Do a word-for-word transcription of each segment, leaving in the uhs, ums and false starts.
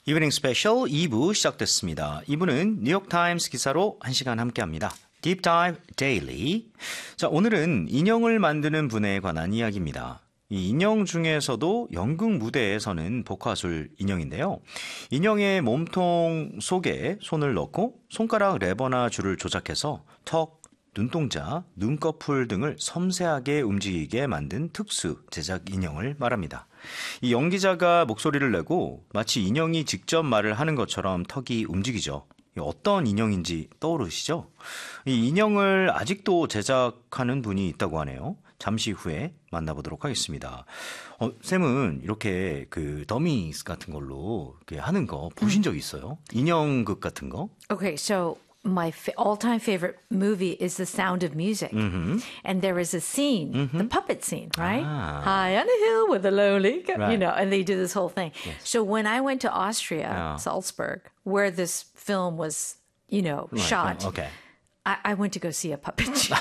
이브닝 스페셜 이 부 시작됐습니다. 이 부는 뉴욕타임스 기사로 한 시간 함께합니다. Deep Dive Daily. 자, 오늘은 인형을 만드는 분에 관한 이야기입니다. 이 인형 중에서도 연극 무대에 서는 복화술 인형인데요. 인형의 몸통 속에 손을 넣고 손가락 레버나 줄을 조작해서 턱, 눈동자, 눈꺼풀 등을 섬세하게 움직이게 만든 특수 제작 인형을 말합니다. 이 연기자가 목소리를 내고 마치 인형이 직접 말을 하는 것처럼 턱이 움직이죠. 어떤 인형인지 떠오르시죠? 이 인형을 아직도 제작하는 분이 있다고 하네요. 잠시 후에 만나보도록 하겠습니다. 어, 쌤은 이렇게 그 더미스 같은 걸로 하는 거 보신 적 있어요? 인형극 같은 거? Okay, so my fa- all-time favorite movie is The Sound of Music. Mm-hmm. And there is a scene, mm-hmm. the puppet scene, right? Ah. High on a hill with a lonely, right. you know, and they do this whole thing. Yes. So when I went to Austria, yeah. Salzburg, where this film was, you know, right. shot, okay. I-, I went to go see a puppet show.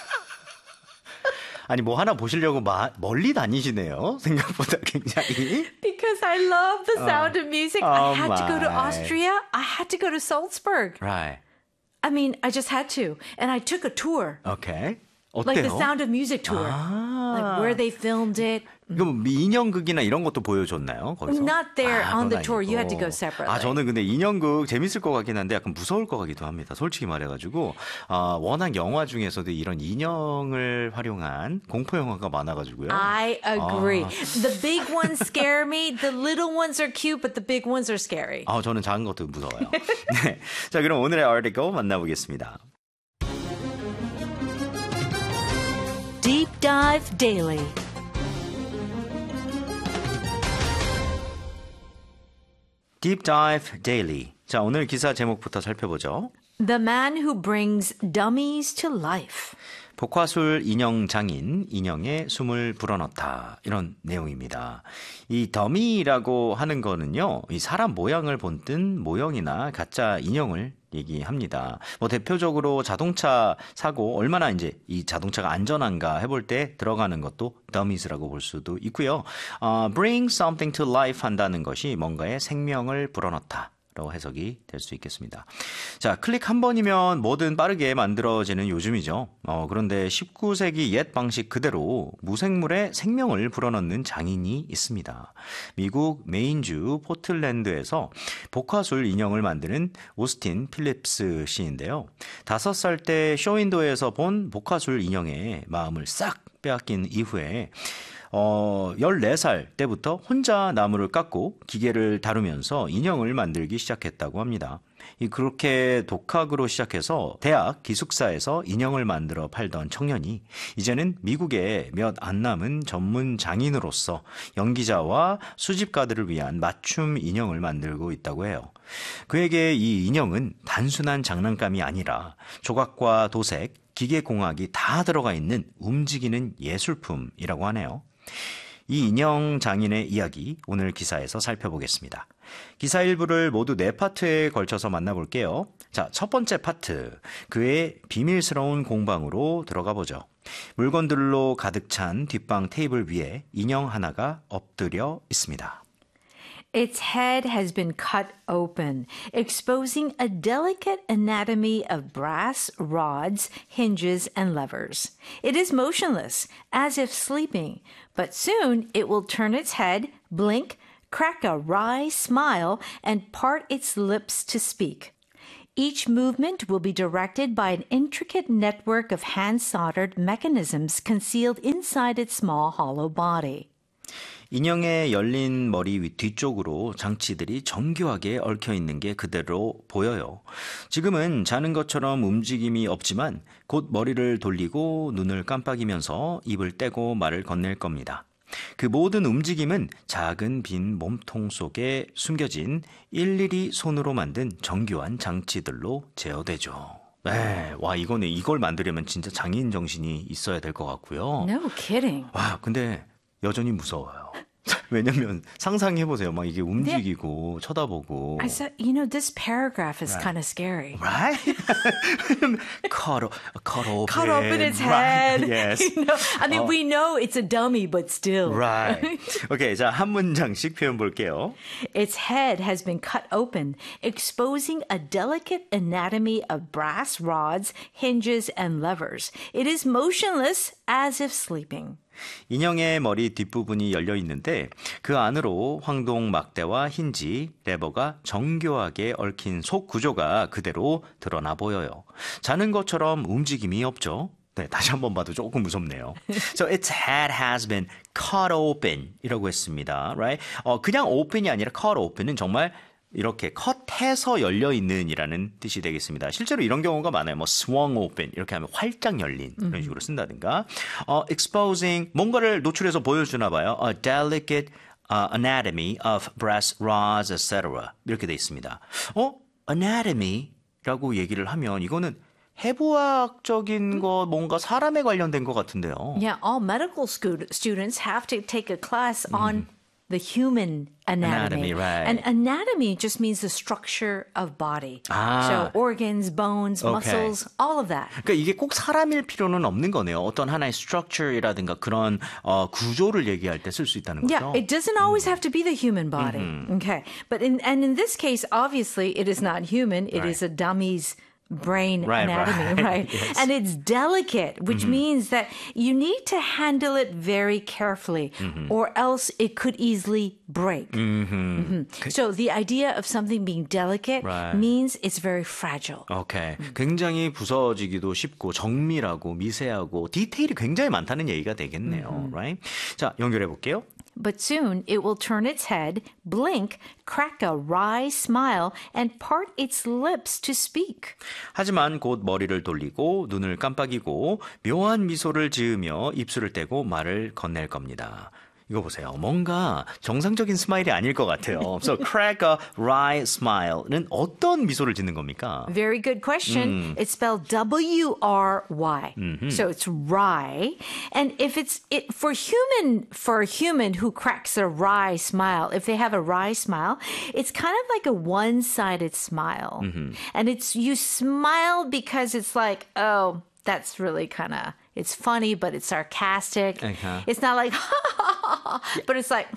아니 뭐 하나 보시려고 마, 멀리 다니시네요. 생각보다 굉장히. Because I love The Sound of Music. Oh I had my. to go to Austria. I had to go to Salzburg. Right. I mean, I just had to. And I took a tour. Okay. 어때요? Like the Sound of Music tour. 아. Like where they filmed it. 그럼 인형극이나 이런 것도 보여줬나요? 거기서? Not there 아, on the 그건 tour. You had to 아니고. go separately. 아, 저는 근데 인형극 재밌을 것 같긴 한데 약간 무서울 것 같기도 합니다. 솔직히 말해가지고 아, 워낙 영화 중에서도 이런 인형을 활용한 공포 영화가 많아가지고요. I agree. 아. The big ones scare me. The little ones are cute, but the big ones are scary. 아, 저는 작은 것도 무서워요. 네, 자, 그럼 오늘의 article 만나보겠습니다. Deep Dive Daily. Deep Dive Daily. 자, 오늘 기사 제목부터 살펴보죠. The man who brings dummies to life. 복화술 인형 장인, 인형에 숨을 불어넣다. 이런 내용입니다. 이 더미라고 하는 거는요, 이 사람 모양을 본뜬 모형이나 가짜 인형을 얘기합니다. 뭐 대표적으로 자동차 사고 얼마나 이제 이 자동차가 안전한가 해볼 때 들어가는 것도 더미스라고 볼 수도 있고요. 어, bring something to life 한다는 것이 뭔가에 생명을 불어넣다. 라고 해석이 될 수 있겠습니다. 자, 클릭 한 번이면 뭐든 빠르게 만들어지는 요즘이죠. 어, 그런데 십구 세기 옛 방식 그대로 무생물에 생명을 불어넣는 장인이 있습니다. 미국 메인주 포틀랜드에서 복화술 인형을 만드는 오스틴 필립스 씨인데요. 다섯 살 때 쇼윈도에서 본 복화술 인형의 마음을 싹 빼앗긴 이후에 어, 열네 살 때부터 혼자 나무를 깎고 기계를 다루면서 인형을 만들기 시작했다고 합니다. 이 그렇게 독학으로 시작해서 대학 기숙사에서 인형을 만들어 팔던 청년이 이제는 미국에 몇 안 남은 전문 장인으로서 연기자와 수집가들을 위한 맞춤 인형을 만들고 있다고 해요. 그에게 이 인형은 단순한 장난감이 아니라 조각과 도색, 기계공학이 다 들어가 있는 움직이는 예술품이라고 하네요. 이 인형 장인의 이야기 오늘 기사에서 살펴보겠습니다. 기사 일부를 모두 네 파트에 걸쳐서 만나볼게요. 자, 첫 번째 파트, 그의 비밀스러운 공방으로 들어가 보죠. 물건들로 가득 찬 뒷방 테이블 위에 인형 하나가 엎드려 있습니다. Its head has been cut open, exposing a delicate anatomy of brass rods, hinges, and levers. It is motionless, as if sleeping, but soon it will turn its head, blink, crack a wry smile, and part its lips to speak. Each movement will be directed by an intricate network of hand-soldered mechanisms concealed inside its small hollow body. 인형의 열린 머리 위 뒤쪽으로 장치들이 정교하게 얽혀 있는 게 그대로 보여요. 지금은 자는 것처럼 움직임이 없지만 곧 머리를 돌리고 눈을 깜빡이면서 입을 떼고 말을 건넬 겁니다. 그 모든 움직임은 작은 빈 몸통 속에 숨겨진 일일이 손으로 만든 정교한 장치들로 제어되죠. 네, 와 이거네. 이걸 만들려면 진짜 장인 정신이 있어야 될 것 같고요. No kidding. 와, 근데 여전히 무서워요. 왜냐면 상상해보세요. 막 이게 움직이고 쳐다보고. I said, you know, this paragraph is kind of scary. Right? cut, o- cut open. Cut open its Right. head. Yes. You know, I mean, we know it's a dummy, but still. Right. 오케이, 자, 한 문장씩 표현 볼게요. Its head has been cut open, exposing a delicate anatomy of brass rods, hinges, and levers. It is motionless as if sleeping. 인형의 머리 뒷부분이 열려 있는데 그 안으로 황동 막대와 힌지, 레버가 정교하게 얽힌 속 구조가 그대로 드러나 보여요. 자는 것처럼 움직임이 없죠. 네, 다시 한번 봐도 조금 무섭네요. So its head has been cut open 이라고 했습니다. Right? 어, 그냥 open이 아니라 cut open은 정말 이렇게 컷해서 열려있는 이라는 뜻이 되겠습니다. 실제로 이런 경우가 많아요. 뭐 swung open 이렇게 하면 활짝 열린 이런 식으로 쓴다든가 어, exposing 뭔가를 노출해서 보여주나 봐요. A delicate uh, anatomy of brass rods, et cetera 이렇게 돼 있습니다. 어? anatomy라고 얘기를 하면 이거는 해부학적인 거 뭔가 사람에 관련된 것 같은데요. Yeah, all medical scu- students have to take a class on the human anatomy. Anatomy, right. And anatomy just means the structure of body. Ah. So organs, bones, Okay. muscles, all of that. 그러니까 이게 꼭 사람일 필요는 없는 거네요. 어떤 하나의 structure이라든가 그런 어, 구조를 얘기할 때 쓸 수 있다는 거죠. Yeah, it doesn't always have to be the human body. Okay. But in and in this case, obviously it is not human. It is a dummy's brain Right, anatomy, right. right? Yes. And it's delicate, which means that you need to handle it very carefully or else it could easily break. Mhm. So the idea of something being delicate Right. means it's very fragile. 오케이. 굉장히 부서지기도 쉽고 정밀하고 미세하고 디테일이 굉장히 많다는 얘기가 되겠네요. Right? 자, 연결해 볼게요. But soon it will turn its head, blink, crack a wry smile, and part its lips to speak. 하지만 곧 머리를 돌리고 눈을 깜빡이고 묘한 미소를 지으며 입술을 떼고 말을 건넬 겁니다. 이거 보세요. 뭔가 정상적인 스마일이 아닐 것 같아요. So crack a wry smile는 어떤 미소를 짓는 겁니까? Very good question. It's spelled W R Y. So it's wry. And if it's it for human for a human who cracks a wry smile, if they have a wry smile, it's kind of like a one-sided smile. And it's you smile because it's like, oh, that's really kind of it's funny, but it's sarcastic. Uh-huh. It's not like but it's like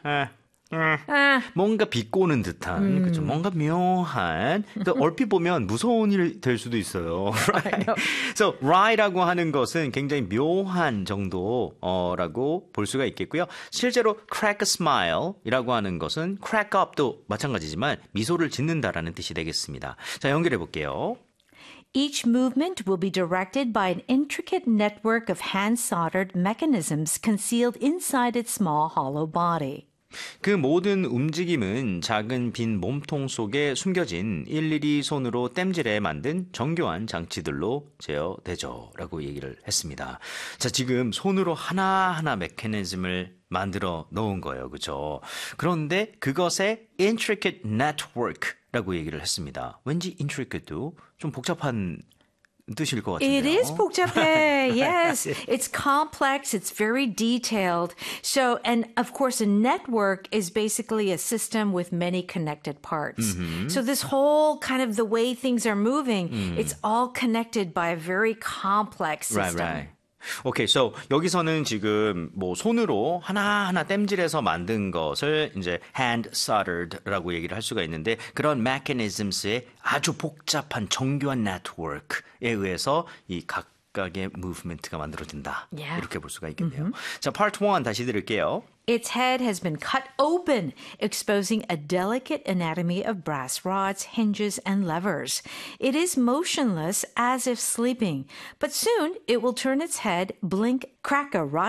뭔가 비꼬는 듯한, 그렇죠. 뭔가 묘한, 그러니까 얼핏 보면 무서운 일 될 수도 있어요. Right? So, wry라고 하는 것은 굉장히 묘한 정도라고 볼 수가 있겠고요. 실제로 crack a smile이라고 하는 것은 crack up도 마찬가지지만 미소를 짓는다라는 뜻이 되겠습니다. 자, 연결해 볼게요. Each movement will be directed by an intricate network of hand-soldered mechanisms concealed inside its small hollow body. 그 모든 움직임은 작은 빈 몸통 속에 숨겨진 일일이 손으로 땜질해 만든 정교한 장치들로 제어되죠. 라고 얘기를 했습니다. 자, 지금 손으로 하나하나 메커니즘을 만들어 놓은 거예요. 그죠? 그런데 그것의 intricate network라고 얘기를 했습니다. 왠지 intricate도 좀 복잡한 뜻일 것 같은데요. It is 복잡해. Yes. It's complex. It's very detailed. So, and of course, a network is basically a system with many connected parts. So this whole kind of the way things are moving, it's all connected by a very complex system. Right, right. 오케이, so 여기서는 지금 뭐 손으로 하나하나 땜질해서 만든 것을 이제 hand soldered라고 얘기를 할 수가 있는데 그런 mechanisms의 아주 복잡한 정교한 네트워크에 의해서 이 각각의 movement가 만들어진다. Yeah. 이렇게 볼 수가 있겠네요. 자, part one 다시 들을게요. Its head has been cut open, exposing a delicate anatomy of brass rods, hinges, and levers. It is motionless as if sleeping, but soon it will turn its head, blink, crack a